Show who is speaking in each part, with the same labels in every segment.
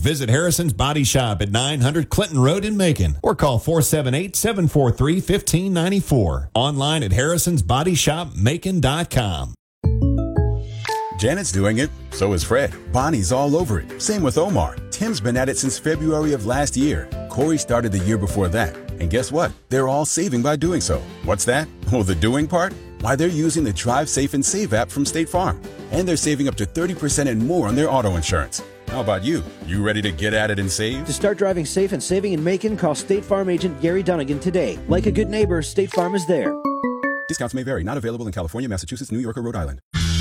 Speaker 1: Visit Harrison's Body Shop at 900 Clinton Road in Macon or call 478-743-1594. Online at harrisonsbodyshopmacon.com.
Speaker 2: Janet's doing it, so is Fred. Bonnie's all over it. Same with Omar. Tim's been at it since February of last year. Corey started the year before that. And guess what? They're all saving by doing so. What's that? Oh, the doing part? Why, they're using the Drive Safe and Save app from State Farm. And they're saving up to 30% and more on their auto insurance. How about you? You ready to get at it and save?
Speaker 3: To start driving safe and saving in Macon, call State Farm agent Gary Dunnigan today. Like a good neighbor, State Farm is there.
Speaker 2: Discounts may vary. Not available in California, Massachusetts, New York, or Rhode Island.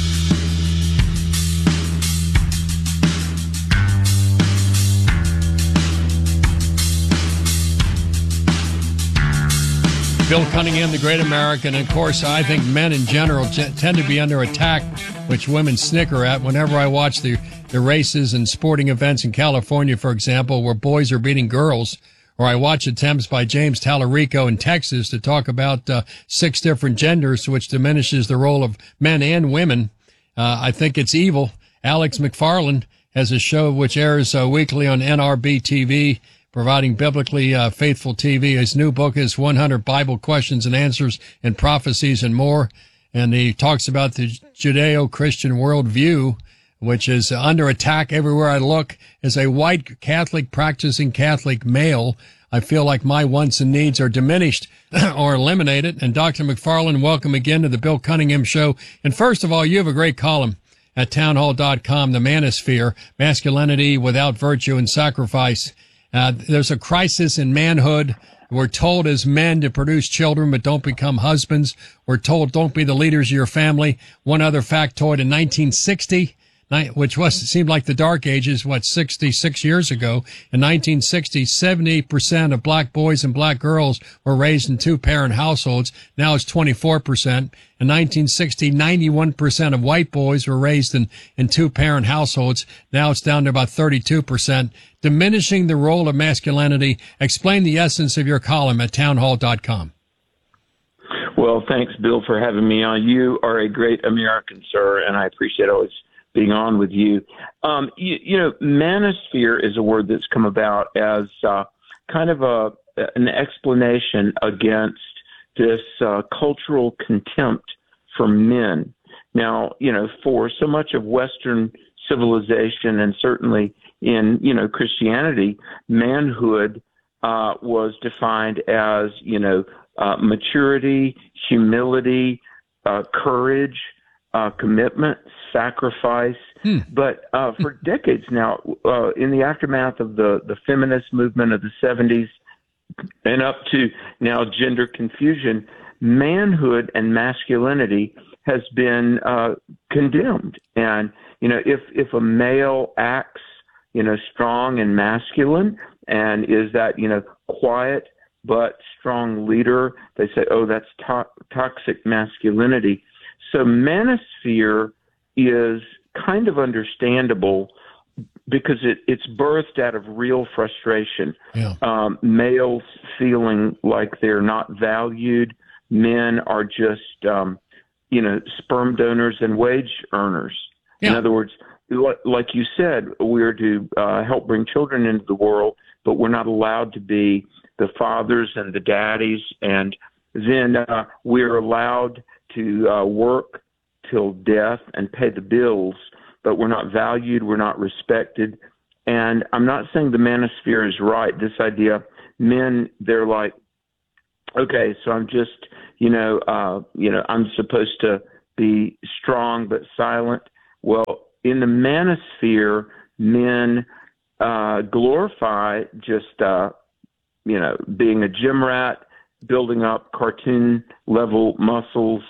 Speaker 4: Bill Cunningham, the great American. And of course, I think men in general tend to be under attack, which women snicker at. Whenever I watch the races and sporting events in California, for example, where boys are beating girls, or I watch attempts by James Tallarico in Texas to talk about 6 different genders, which diminishes the role of men and women, I think it's evil. Alex McFarland has a show which airs weekly on NRB TV, providing biblically faithful TV. His new book is 100 Bible Questions and Answers and Prophecies and More. And he talks about the Judeo-Christian worldview, which is under attack everywhere I look. As a white Catholic, practicing Catholic male, I feel like my wants and needs are diminished or eliminated. And Dr. McFarland, welcome again to the Bill Cunningham Show. And first of all, you have a great column at townhall.com, The Manosphere, Masculinity Without Virtue and Sacrifice. There's a crisis in manhood. We're told as men to produce children, but don't become husbands. We're told don't be the leaders of your family. One other factoid, in 1960, which seemed like the dark ages, 66 years ago. In 1960, 70% of black boys and black girls were raised in 2-parent households. Now it's 24%. In 1960, 91% of white boys were raised in 2-parent households. Now it's down to about 32%. Diminishing the role of masculinity. Explain the essence of your column at townhall.com.
Speaker 5: Well, thanks, Bill, for having me on. You are a great American, sir, and I appreciate always being on with you. Manosphere is a word that's come about as kind of an explanation against this cultural contempt for men. Now, for so much of Western civilization and certainly in, Christianity, manhood was defined as, maturity, humility, courage, commitment, sacrifice. But for decades now, in the aftermath of the feminist movement of the 70s and up to now gender confusion, manhood and masculinity has been condemned. And, if a male acts, strong and masculine and is that, quiet but strong leader, they say, oh, that's toxic masculinity. So manosphere is kind of understandable because it's birthed out of real frustration. Yeah. Males feeling like they're not valued. Men are just, sperm donors and wage earners. Yeah. In other words, like you said, we're to help bring children into the world, but we're not allowed to be the fathers and the daddies. And then we're allowed to work till death and pay the bills, but we're not valued, we're not respected. And I'm not saying the manosphere is right. This idea, men, they're like, okay, so I'm just, I'm supposed to be strong but silent. Well, in the manosphere, men glorify just, being a gym rat, building up cartoon-level muscles,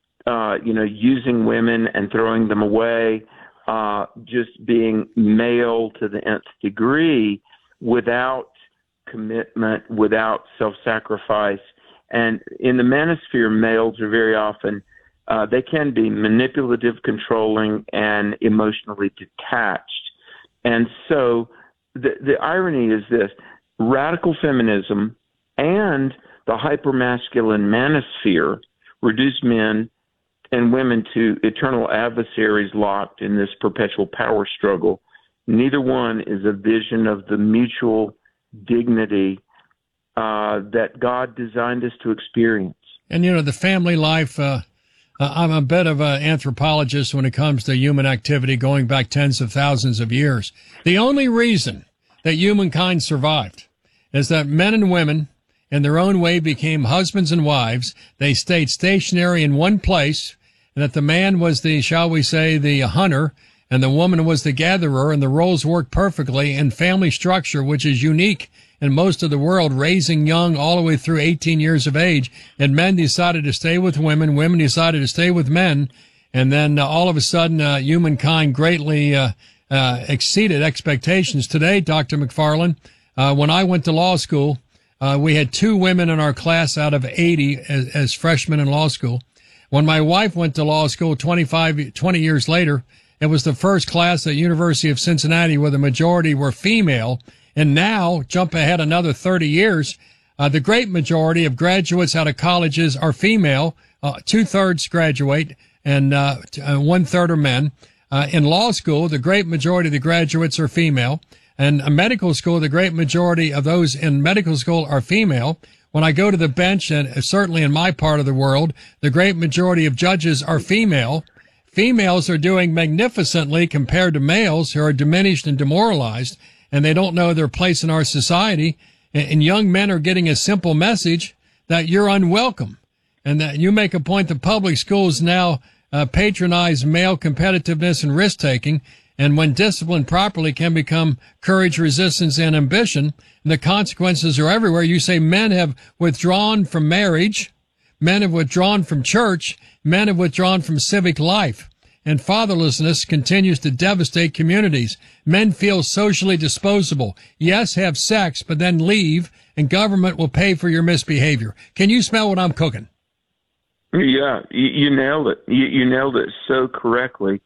Speaker 5: using women and throwing them away, just being male to the nth degree without commitment, without self-sacrifice. And in the manosphere, males are very often, they can be manipulative, controlling, and emotionally detached. And so the irony is this: radical feminism and the hypermasculine manosphere reduce men and women to eternal adversaries locked in this perpetual power struggle. Neither one is a vision of the mutual dignity that God designed us to experience.
Speaker 4: And, the family life, I'm a bit of an anthropologist when it comes to human activity going back tens of thousands of years. The only reason that humankind survived is that men and women in their own way became husbands and wives. They stayed stationary in one place, and that the man was the, shall we say, the hunter, and the woman was the gatherer, and the roles worked perfectly in family structure, which is unique in most of the world, raising young all the way through 18 years of age. And men decided to stay with women, women decided to stay with men, and then all of a sudden humankind greatly exceeded expectations. Today, Dr. McFarland, when I went to law school, we had 2 women in our class out of 80 as freshmen in law school. When my wife went to law school 20 years later, it was the first class at University of Cincinnati where the majority were female. And now, jump ahead another 30 years, the great majority of graduates out of colleges are female. 2/3 graduate and 1/3 are men. In law school, the great majority of the graduates are female. And in medical school, the great majority of those in medical school are female. When I go to the bench, and certainly in my part of the world, the great majority of judges are female. Females are doing magnificently compared to males who are diminished and demoralized, and they don't know their place in our society. And young men are getting a simple message that you're unwelcome, and that you make a point that public schools now patronize male competitiveness and risk-taking, and when disciplined properly can become courage, resistance, and ambition. And the consequences are everywhere. You say men have withdrawn from marriage, men have withdrawn from church, men have withdrawn from civic life. And fatherlessness continues to devastate communities. Men feel socially disposable. Yes, have sex, but then leave, and government will pay for your misbehavior. Can you smell what I'm cooking?
Speaker 5: Yeah, you nailed it. You nailed it so correctly.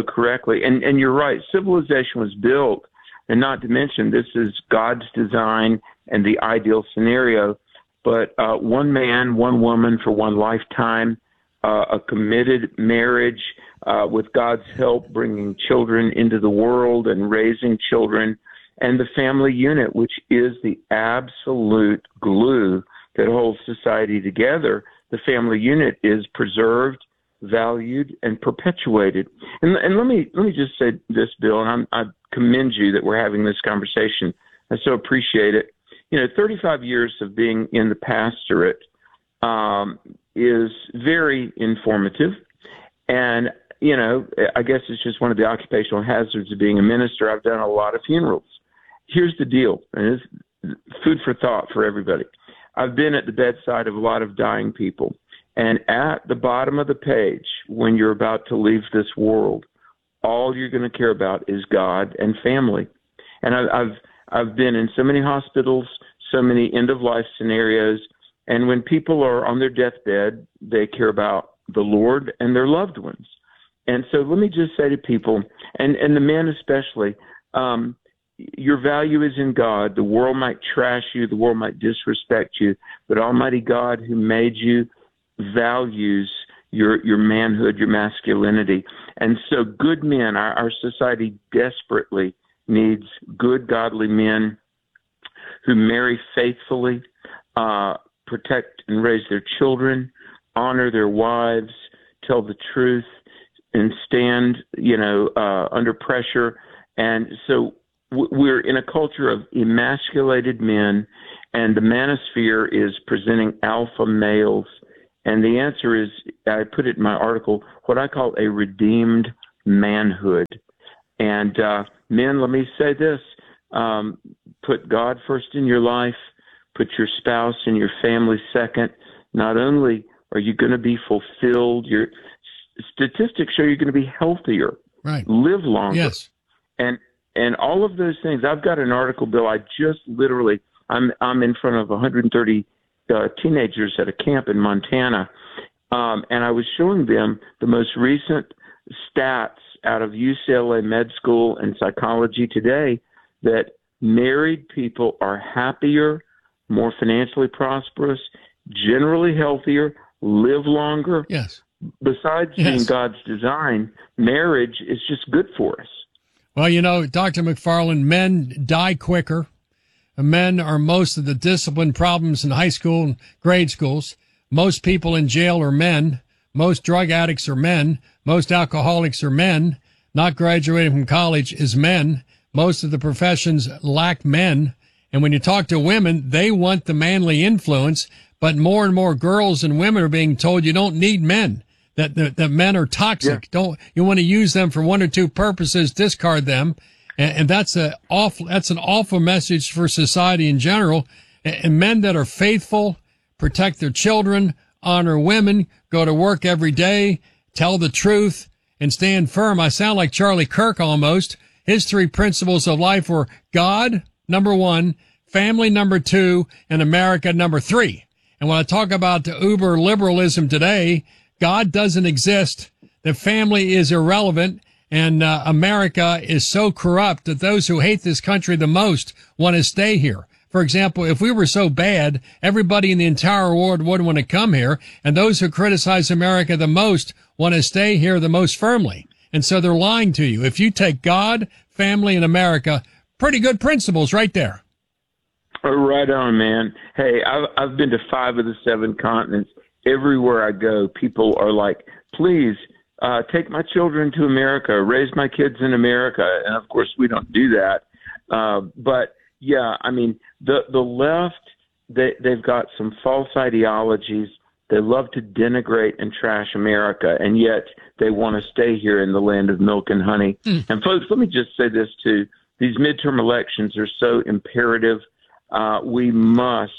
Speaker 5: And you're right. Civilization was built, and not to mention this is God's design and the ideal scenario, but one man, one woman for one lifetime, a committed marriage, with God's help, bringing children into the world and raising children, and the family unit, which is the absolute glue that holds society together. The family unit is preserved, valued, and perpetuated. And let me just say this, Bill, and I commend you that we're having this conversation. I so appreciate it. 35 years of being in the pastorate is very informative, and I guess it's just one of the occupational hazards of being a minister. I've done a lot of funerals. Here's the deal, and it's food for thought for everybody. I've been at the bedside of a lot of dying people, and at the bottom of the page, when you're about to leave this world, all you're going to care about is God and family. And I've been in so many hospitals, so many end-of-life scenarios, and when people are on their deathbed, they care about the Lord and their loved ones. And so let me just say to people, and the men especially, your value is in God. The world might trash you, the world might disrespect you, but Almighty God who made you values your manhood, your masculinity. And so good men, our society desperately needs good, godly men who marry faithfully, protect and raise their children, honor their wives, tell the truth, and stand, under pressure. And so we're in a culture of emasculated men, and the manosphere is presenting alpha males. And the answer is, I put it in my article, what I call a redeemed manhood. And men, let me say this, put God first in your life, put your spouse and your family second. Not only are you going to be fulfilled, your statistics show you're going to be healthier,
Speaker 4: right,
Speaker 5: live longer.
Speaker 4: Yes.
Speaker 5: And all of those things. I've got an article, Bill. I just literally, I'm in front of 130 teenagers at a camp in Montana, and I was showing them the most recent stats out of UCLA Med School and Psychology Today that married people are happier, more financially prosperous, generally healthier, live longer.
Speaker 4: Yes.
Speaker 5: Besides being God's design, marriage is just good for us.
Speaker 4: Well, Dr. McFarland, men die quicker. Men are most of the discipline problems in high school and grade schools. Most people in jail are men. Most drug addicts are men. Most alcoholics are men. Not graduating from college is men. Most of the professions lack men. And when you talk to women, they want the manly influence, but more and more girls and women are being told you don't need men, that men are toxic. Yeah. You want to use them for one or two purposes, discard them. And that's an awful message for society in general. And men that are faithful, protect their children, honor women, go to work every day, tell the truth, and stand firm. I sound like Charlie Kirk almost. His 3 principles of life were God, number 1, family, number 2, and America, number 3. And when I talk about the uber liberalism today, God doesn't exist. The family is irrelevant. And America is so corrupt that those who hate this country the most want to stay here. For example, if we were so bad, everybody in the entire world wouldn't want to come here. And those who criticize America the most want to stay here the most firmly. And so they're lying to you. If you take God, family, and America, pretty good principles right there.
Speaker 5: Right on, man. Hey, I've been to 5 of the 7 continents. Everywhere I go, people are like, please, take my children to America, raise my kids in America. And of course, we don't do that. But yeah, I mean, the left, they've got some false ideologies. They love to denigrate and trash America, and yet they want to stay here in the land of milk and honey. And folks, let me just say this too. These midterm elections are so imperative. We must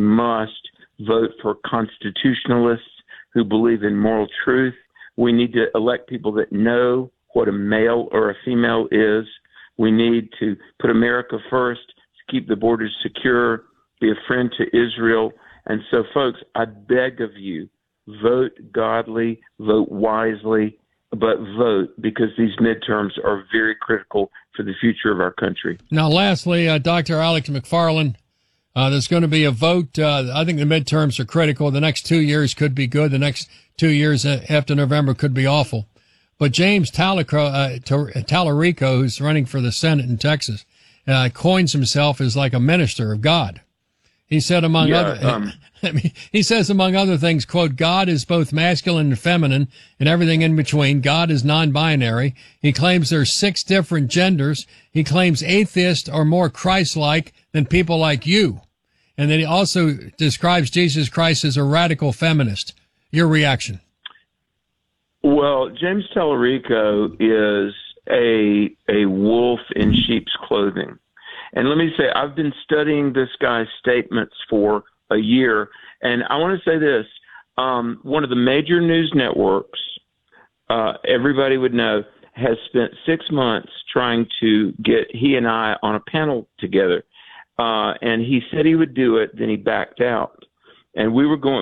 Speaker 5: vote for constitutionalists who believe in moral truth. We need to elect people that know what a male or a female is. We need to put America first, to keep the borders secure, be a friend to Israel. And so, folks, I beg of you, vote godly, vote wisely, but vote, because these midterms are very critical for the future of our country.
Speaker 4: Now, lastly, Dr. Alex McFarland, there's going to be a vote. I think the midterms are critical. The next 2 years could be good. The next 2 years after November could be awful. But James Tallarico, who's running for the Senate in Texas, coins himself as like a minister of God. He said, among other things, quote, God is both masculine and feminine and everything in between. God is non-binary. He claims there's 6 different genders. He claims atheists are more Christ-like than people like you. And then he also describes Jesus Christ as a radical feminist. Your reaction?
Speaker 5: Well, James Tallarico is a wolf in sheep's clothing. And let me say, I've been studying this guy's statements for a year, and I want to say this. One of the major news networks, everybody would know, has spent 6 months trying to get he and I on a panel together. And he said he would do it, then he backed out. And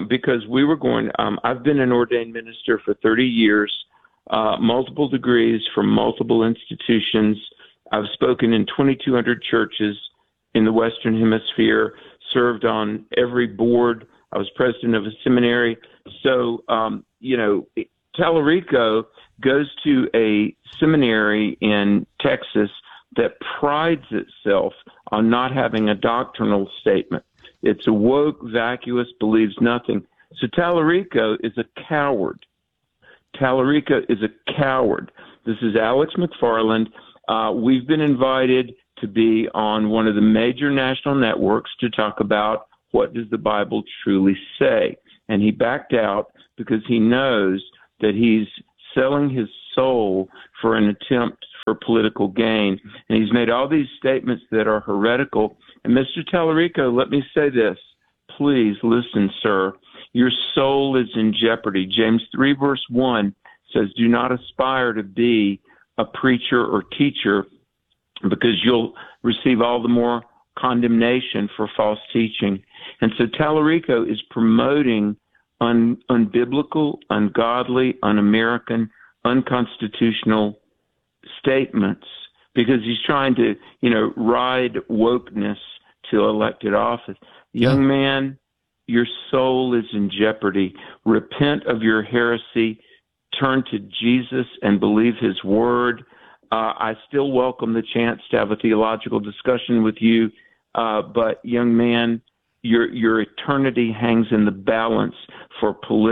Speaker 5: I've been an ordained minister for 30 years, multiple degrees from multiple institutions. I've spoken in 2,200 churches in the Western Hemisphere, served on every board. I was president of a seminary. So, Tallarico goes to a seminary in Texas that prides itself on not having a doctrinal statement. It's a woke, vacuous, believes nothing. So Tallarico is a coward. Tallarico is a coward. This is Alex McFarland. We've been invited to be on one of the major national networks to talk about what does the Bible truly say. And he backed out because he knows that he's selling his soul for an attempt for political gain. And he's made all these statements that are heretical. And Mr. Tallarico, let me say this. Please listen, sir. Your soul is in jeopardy. James 3 verse 1 says, do not aspire to be a preacher or teacher, because you'll receive all the more condemnation for false teaching. And so Tallarico is promoting unbiblical, ungodly, un-American, unconstitutional statements because he's trying to, ride wokeness to elected office. Young man, your soul is in jeopardy. Repent of your heresy. Turn to Jesus and believe his word. I still welcome the chance to have a theological discussion with you. But young man, your eternity hangs in the balance for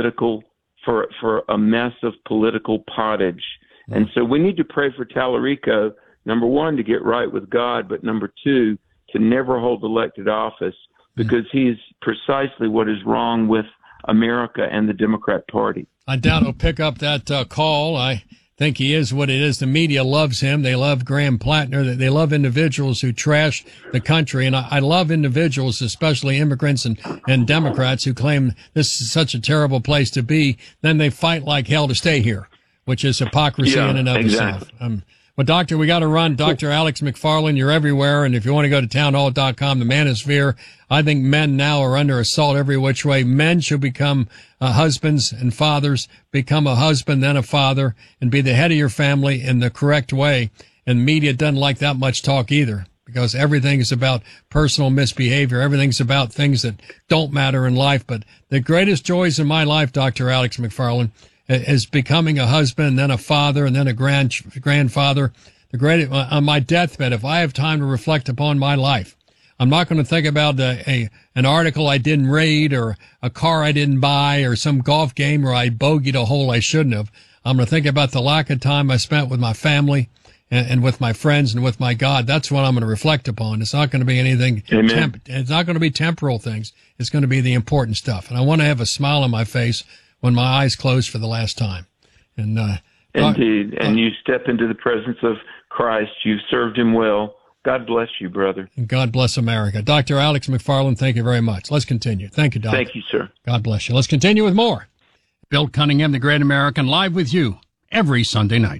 Speaker 5: a mess of political pottage. And so we need to pray for Tallarico, number one, to get right with God, but number two, to never hold elected office, because he's precisely what is wrong with America and the Democrat Party.
Speaker 4: I doubt he'll pick up that call. I think he is what it is. The media loves him. They love Graham Plattner. They love individuals who trash the country. And I love individuals, especially immigrants and Democrats, who claim this is such a terrible place to be. Then they fight like hell to stay here, which is hypocrisy in and of itself. Well, Doctor, we got to run. Dr. Alex McFarland, you're everywhere. And if you want to go to townhall.com, the manosphere, I think men now are under assault every which way. Men should become husbands and fathers, become a husband, then a father, and be the head of your family in the correct way. And media doesn't like that much talk either, because everything is about personal misbehavior. Everything's about things that don't matter in life. But the greatest joys in my life, Dr. Alex McFarland, is becoming a husband, then a father, and then a grandfather. On my deathbed, if I have time to reflect upon my life, I'm not going to think about an article I didn't read, or a car I didn't buy, or some golf game where I bogeyed a hole I shouldn't have. I'm going to think about the lack of time I spent with my family and with my friends and with my God. That's what I'm going to reflect upon. It's not going to be anything. It's not going to be temporal things. It's going to be the important stuff. And I want to have a smile on my face when my eyes close for the last time. And
Speaker 5: indeed. And you step into the presence of Christ. You've served him well. God bless you, brother.
Speaker 4: And God bless America. Dr. Alex McFarland, thank you very much. Let's continue. Thank you, Doctor.
Speaker 5: Thank you, sir.
Speaker 4: God bless you. Let's continue with more. Bill Cunningham, the Great American, live with you every Sunday night.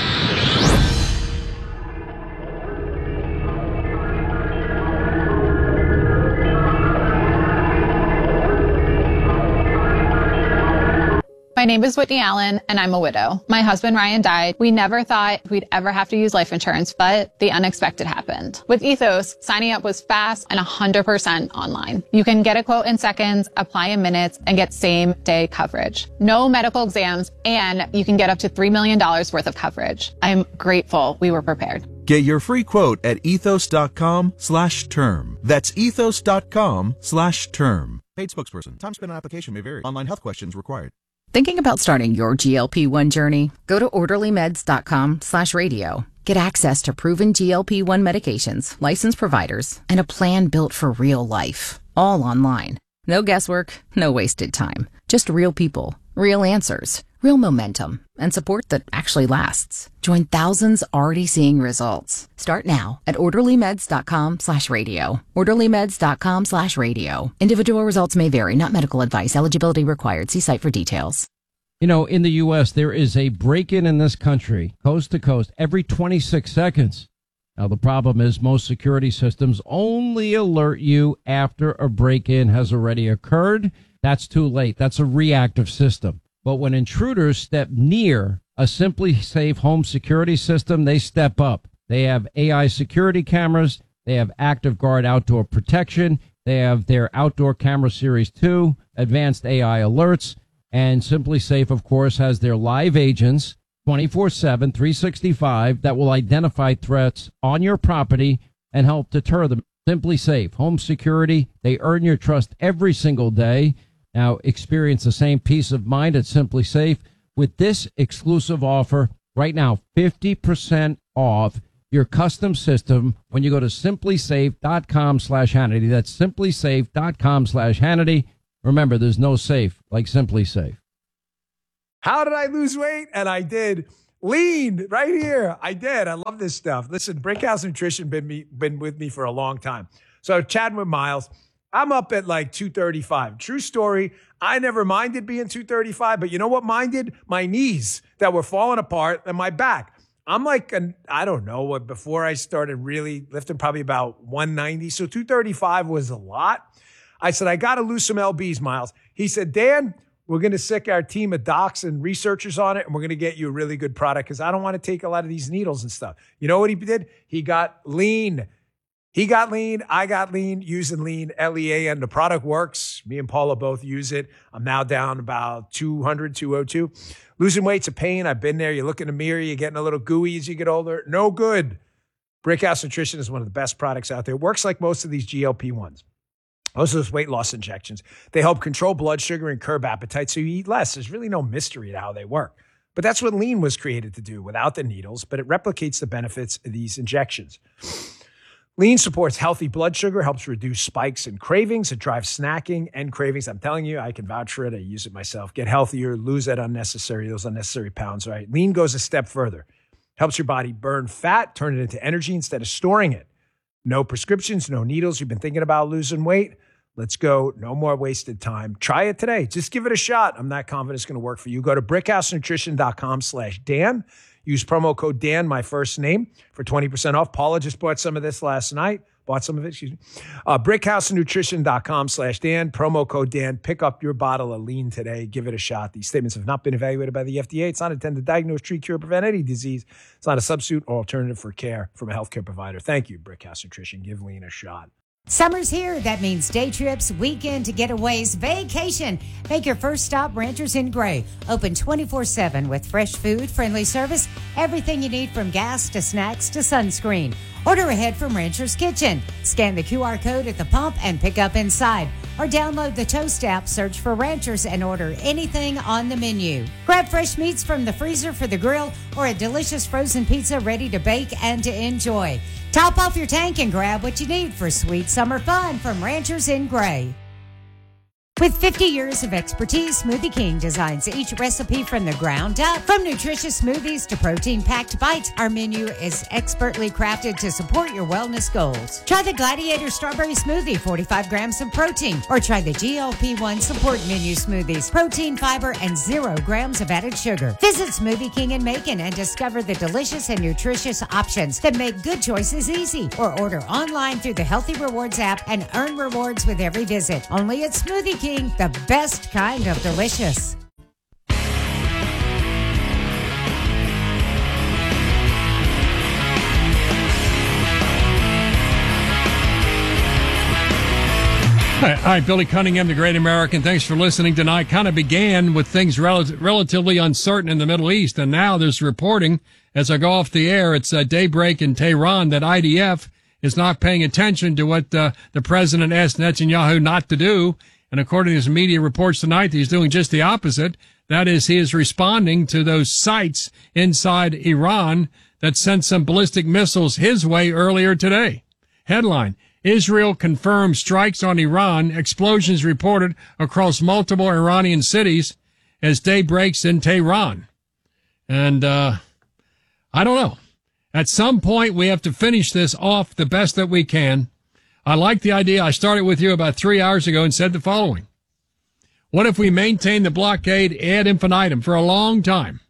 Speaker 6: My name is Whitney Allen, and I'm a widow. My husband, Ryan, died. We never thought we'd ever have to use life insurance, but the unexpected happened. With Ethos, signing up was fast and 100% online. You can get a quote in seconds, apply in minutes, and get same-day coverage. No medical exams, and you can get up to $3 million worth of coverage. I'm grateful we were prepared.
Speaker 7: Get your free quote at ethos.com/term. That's ethos.com/term. Paid spokesperson. Time spent on application may vary. Online health questions required.
Speaker 8: Thinking about starting your GLP-1 journey? Go to orderlymeds.com/radio. Get access to proven GLP-1 medications, licensed providers, and a plan built for real life. All online. No guesswork, no wasted time. Just real people, real answers, real momentum, and support that actually lasts. Join thousands already seeing results. Start now at orderlymeds.com/radio. orderlymeds.com/radio. Individual results may vary, not medical advice. Eligibility required. See site for details.
Speaker 9: You know, in the U.S., there is a break-in in this country, coast to coast, every 26 seconds. Now, the problem is most security systems only alert you after a break-in has already occurred. That's too late. That's a reactive system. But when intruders step near a Simply Safe home security system, they step up. They have AI security cameras. They have Active Guard outdoor protection. They have their Outdoor Camera Series 2, advanced AI alerts. And Simply Safe, of course, has their live agents 24/7, 365 that will identify threats on your property and help deter them. Simply Safe, home security. They earn your trust every single day. Now experience the same peace of mind at Simply Safe with this exclusive offer right now, 50% off your custom system when you go to simplysafe.com/Hannity. That's simplysafe.com/Hannity. Remember, there's no safe like Simply Safe.
Speaker 10: How did I lose weight? And I did. Lean right here. I did. I love this stuff. Listen, Brinkhouse Nutrition been with me for a long time. So chatting with Miles, I'm up at like 235. True story. I never minded being 235, but you know what minded? My knees that were falling apart and my back. I'm like, I don't know what, before I started really lifting, probably about 190. So 235 was a lot. I said, I got to lose some LBs, Miles. He said, Dan, we're going to sick our team of docs and researchers on it, and we're going to get you a really good product because I don't want to take a lot of these needles and stuff. You know what he did? He got lean. He got lean. I got lean using Lean, Lean. The product works. Me and Paula both use it. I'm now down about 200, 202. Losing weight's a pain. I've been there. You look in the mirror, you're getting a little gooey as you get older. No good. Brickhouse Nutrition is one of the best products out there. It works like most of these GLP-1s. Most of those weight loss injections. They help control blood sugar and curb appetite so you eat less. There's really no mystery to how they work. But that's what Lean was created to do without the needles, but it replicates the benefits of these injections. Lean supports healthy blood sugar, helps reduce spikes and cravings. It drives snacking and cravings. I'm telling you, I can vouch for it. I use it myself. Get healthier, lose those unnecessary pounds, right? Lean goes a step further. Helps your body burn fat, turn it into energy instead of storing it. No prescriptions, no needles. You've been thinking about losing weight? Let's go. No more wasted time. Try it today. Just give it a shot. I'm not confident it's going to work for you. Go to brickhousenutrition.com/Dan. Use promo code Dan, my first name, for 20% off. Paula just bought some of this last night. Brickhousenutrition.com/Dan. Promo code Dan. Pick up your bottle of Lean today. Give it a shot. These statements have not been evaluated by the FDA. It's not intended to diagnose, treat, cure, or prevent any disease. It's not a substitute or alternative for care from a healthcare provider. Thank you, Brickhouse Nutrition. Give Lean a shot.
Speaker 11: Summer's here. That means day trips, weekend getaways, vacation. Make your first stop Ranchers Inn Gray. Open 24/7 with fresh food, friendly service, everything you need from gas to snacks to sunscreen. Order ahead from Rancher's Kitchen. Scan the QR code at the pump and pick up inside. Or download the Toast app, search for Ranchers, and order anything on the menu. Grab fresh meats from the freezer for the grill or a delicious frozen pizza ready to bake and to enjoy. Top off your tank and grab what you need for sweet summer fun from Ranchers Inn Gray. With 50 years of expertise, Smoothie King designs each recipe from the ground up. From nutritious smoothies to protein-packed bites, our menu is expertly crafted to support your wellness goals. Try the Gladiator Strawberry Smoothie, 45 grams of protein. Or try the GLP-1 Support Menu Smoothies, protein, fiber, and 0 grams of added sugar. Visit Smoothie King in Macon and discover the delicious and nutritious options that make good choices easy. Or order online through the Healthy Rewards app and earn rewards with every visit. Only at Smoothie King. The best kind of delicious.
Speaker 4: Hi, Billy Cunningham, the Great American. Thanks for listening tonight. Kind of began with things relatively uncertain in the Middle East, and now there's reporting, as I go off the air, it's daybreak in Tehran, that IDF is not paying attention to what the president asked Netanyahu not to do. And according to his media reports tonight, he's doing just the opposite. That is, he is responding to those sites inside Iran that sent some ballistic missiles his way earlier today. Headline, Israel confirms strikes on Iran, explosions reported across multiple Iranian cities as day breaks in Tehran. And I don't know. At some point, we have to finish this off the best that we can. I like the idea. I started with you about 3 hours ago and said the following. What if we maintain the blockade ad infinitum for a long time?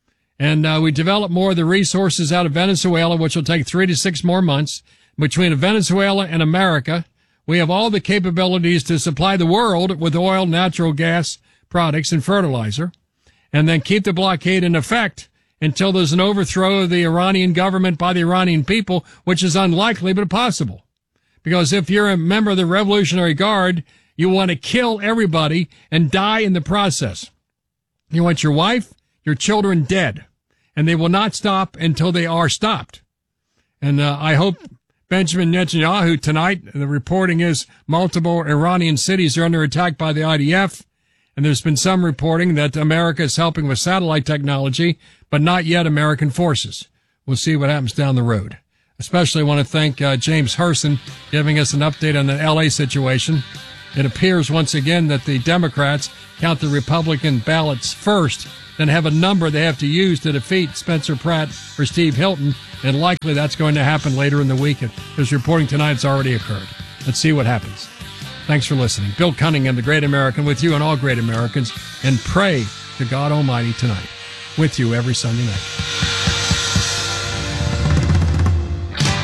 Speaker 4: And we develop more of the resources out of Venezuela, which will take 3 to 6 more months. Between Venezuela and America, we have all the capabilities to supply the world with oil, natural gas products, and fertilizer, and then keep the blockade in effect until there's an overthrow of the Iranian government by the Iranian people, which is unlikely but possible. Because if you're a member of the Revolutionary Guard, you want to kill everybody and die in the process. You want your wife, your children dead, and they will not stop until they are stopped. And I hope Benjamin Netanyahu tonight, the reporting is multiple Iranian cities are under attack by the IDF, and there's been some reporting that America is helping with satellite technology, but not yet American forces. We'll see what happens down the road. Especially want to thank James Herson giving us an update on the L.A. situation. It appears once again that the Democrats count the Republican ballots first, then have a number they have to use to defeat Spencer Pratt or Steve Hilton, and likely that's going to happen later in the week. There's reporting tonight it's already occurred. Let's see what happens. Thanks for listening. Bill Cunningham, the Great American, with you and all great Americans, and pray to God Almighty tonight. With you every Sunday night.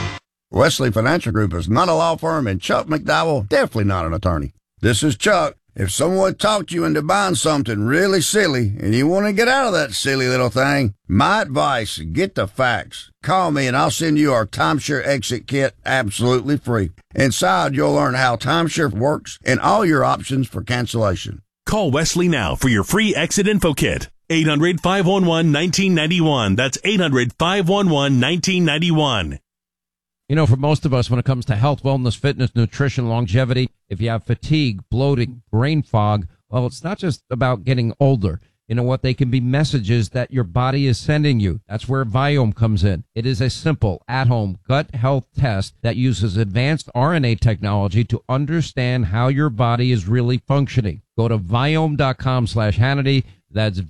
Speaker 12: Wesley Financial Group is not a law firm, and Chuck McDowell definitely not an attorney. This is Chuck, If someone talked you into buying something really silly and you want to get out of that silly little thing, my advice, get the facts. Call me and I'll send you our Timeshare Exit Kit absolutely free. Inside, you'll learn how timeshare works and all your options for cancellation.
Speaker 13: Call Wesley now for your free Exit Info Kit. 800-511-1991. That's 800-511-1991.
Speaker 9: You know, for most of us, when it comes to health, wellness, fitness, nutrition, longevity, if you have fatigue, bloating, brain fog, well, it's not just about getting older. You know what? They can be messages that your body is sending you. That's where Viome comes in. It is a simple, at-home gut health test that uses advanced RNA technology to understand how your body is really functioning. Go to Viome.com/Hannity. That's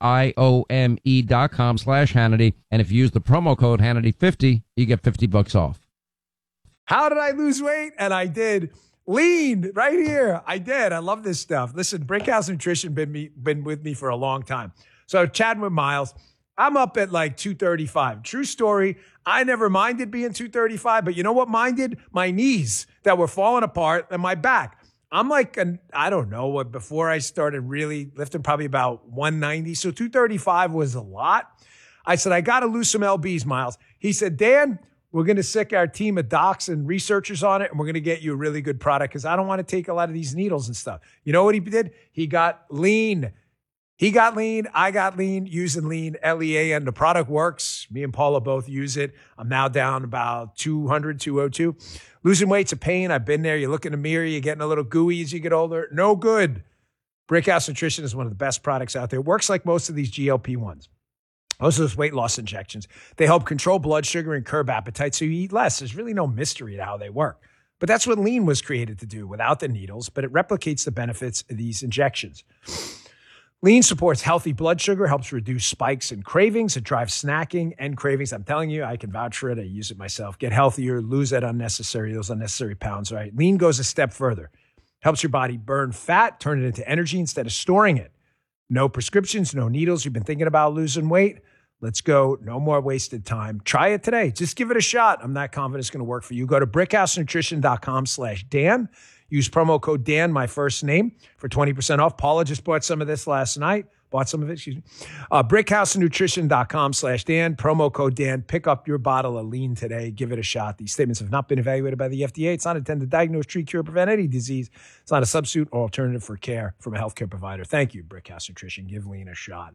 Speaker 9: VIOME.com/Hannity. And if you use the promo code Hannity50, you get $50 off.
Speaker 10: How did I lose weight? And I did. Lean right here. I did. I love this stuff. Listen, Brickhouse Nutrition been with me for a long time. So chatting with Miles, I'm up at like 235. True story. I never minded being 235, but you know what minded? My knees that were falling apart and my back. I'm like, I don't know what, before I started really lifting, probably about 190. So 235 was a lot. I said, I got to lose some LBs, Miles. He said, Dan, we're going to sick our team of docs and researchers on it, and we're going to get you a really good product because I don't want to take a lot of these needles and stuff. You know what he did? He got lean. He got lean. I got lean using lean, L-E-A-N. The product works. Me and Paula both use it. I'm now down about 200, 202. Losing weight's a pain. I've been there. You look in the mirror, you're getting a little gooey as you get older. No good. Brickhouse Nutrition is one of the best products out there. It works like most of these GLP-1s. Most of those weight loss injections. They help control blood sugar and curb appetite so you eat less. There's really no mystery to how they work. But that's what lean was created to do without the needles, but it replicates the benefits of these injections. Lean supports healthy blood sugar, helps reduce spikes and cravings. It drives snacking and cravings. I'm telling you, I can vouch for it. I use it myself. Get healthier, lose those unnecessary pounds, right? Lean goes a step further. Helps your body burn fat, turn it into energy instead of storing it. No prescriptions, no needles. You've been thinking about losing weight? Let's go. No more wasted time. Try it today. Just give it a shot. I'm not confident it's going to work for you. Go to brickhousenutrition.com/Dan. Use promo code Dan, my first name, for 20% off. Paula just bought some of this last night. Brickhousenutrition.com/Dan. Promo code Dan. Pick up your bottle of lean today. Give it a shot. These statements have not been evaluated by the FDA. It's not intended to diagnose, treat, cure, prevent any disease. It's not a substitute or alternative for care from a healthcare provider. Thank you, Brickhouse Nutrition. Give lean a shot.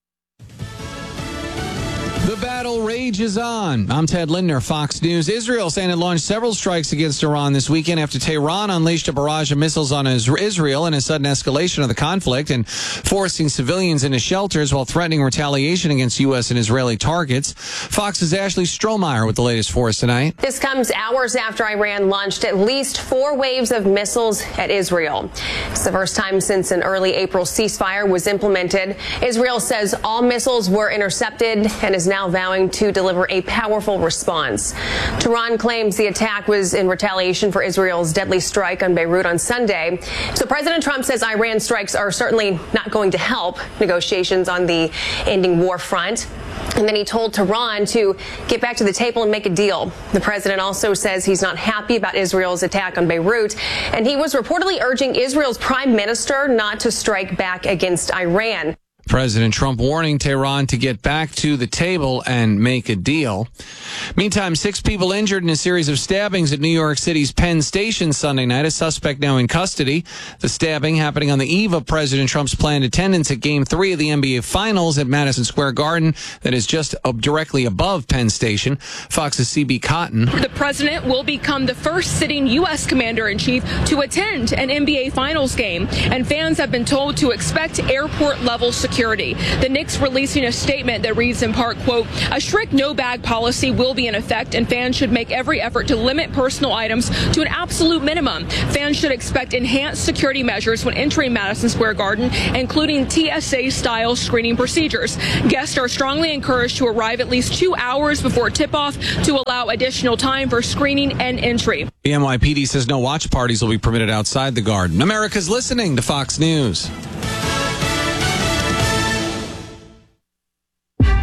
Speaker 14: The battle rages on. I'm Ted Lindner, Fox News. Israel saying it launched several strikes against Iran this weekend after Tehran unleashed a barrage of missiles on Israel in a sudden escalation of the conflict and forcing civilians into shelters while threatening retaliation against U.S. and Israeli targets. Fox's Ashley Strohmeyer with the latest for us tonight.
Speaker 15: This comes hours after Iran launched at least 4 waves of missiles at Israel. It's the first time since an early April ceasefire was implemented. Israel says all missiles were intercepted and is now vowing to deliver a powerful response. Tehran claims the attack was in retaliation for Israel's deadly strike on Beirut on Sunday. So President Trump says Iran strikes are certainly not going to help negotiations on the ending war front. And then he told Tehran to get back to the table and make a deal. The president also says he's not happy about Israel's attack on Beirut, and he was reportedly urging Israel's prime minister not to strike back against Iran.
Speaker 14: President Trump warning Tehran to get back to the table and make a deal. Meantime, 6 people injured in a series of stabbings at New York City's Penn Station Sunday night. A suspect now in custody. The stabbing happening on the eve of President Trump's planned attendance at Game 3 of the NBA Finals at Madison Square Garden that is just directly above Penn Station. Fox's CB Cotton.
Speaker 16: The president will become the first sitting U.S. commander-in-chief to attend an NBA Finals game, and fans have been told to expect airport-level security. The Knicks releasing a statement that reads in part, quote, a strict no-bag policy will be in effect, and fans should make every effort to limit personal items to an absolute minimum. Fans should expect enhanced security measures when entering Madison Square Garden, including TSA-style screening procedures. Guests are strongly encouraged to arrive at least 2 hours before tip-off to allow additional time for screening and entry.
Speaker 14: The NYPD says no watch parties will be permitted outside the Garden. America's listening to Fox News.
Speaker 17: Stay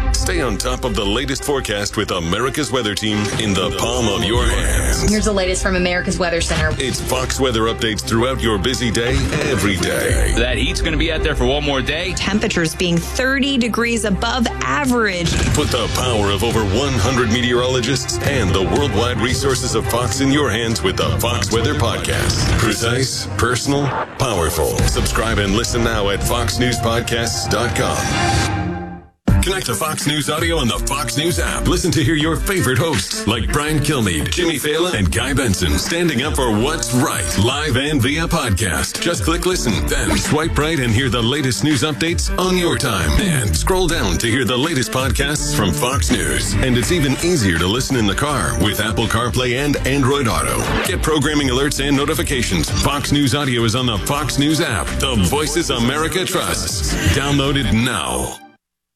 Speaker 17: on top of the latest forecast with America's Weather Team in the palm of your hands.
Speaker 18: Here's the latest from America's Weather Center.
Speaker 17: It's Fox weather updates throughout your busy day, every day.
Speaker 19: That heat's going to be out there for one more day.
Speaker 18: Temperatures being 30 degrees above average.
Speaker 17: Put the power of over 100 meteorologists and the worldwide resources of Fox in your hands with the Fox Weather Podcast. Precise, personal, powerful. Subscribe and listen now at foxnewspodcasts.com. Connect to Fox News Audio on the Fox News app. Listen to hear your favorite hosts like Brian Kilmeade, Jimmy Fallon, and Guy Benson standing up for what's right, live and via podcast. Just click listen, then swipe right and hear the latest news updates on your time. And scroll down to hear the latest podcasts from Fox News. And it's even easier to listen in the car with Apple CarPlay and Android Auto. Get programming alerts and notifications. Fox News Audio is on the Fox News app. The voices America trusts. Download it now.